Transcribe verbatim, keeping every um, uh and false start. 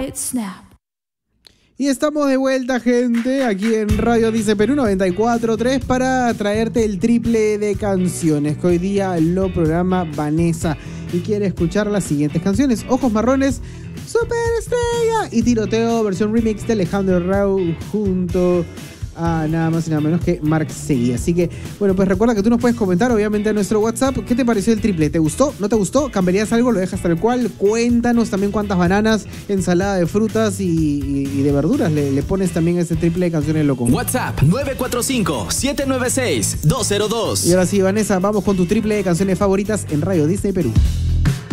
right snap. Y estamos de vuelta, gente, aquí en Radio Disney Perú noventa y cuatro punto tres para traerte el triple de canciones que hoy día lo programa Vanessa y quiere escuchar las siguientes canciones: Ojos Marrones, Superestrella y Tiroteo, versión remix de Alejandro Rau junto a nada más y nada menos que Marc Seguí. Así que, bueno, pues recuerda que tú nos puedes comentar, obviamente, a nuestro WhatsApp. ¿Qué te pareció el triple? ¿Te gustó? ¿No te gustó? ¿Cambiarías algo? ¿Lo dejas tal cual? Cuéntanos también cuántas bananas, ensalada de frutas y, y, y de verduras le, le pones también a este triple de canciones loco. WhatsApp nueve cuatro cinco, siete nueve seis, dos cero dos. Y ahora sí, Vanessa, vamos con tu triple de canciones favoritas en Radio Disney Perú.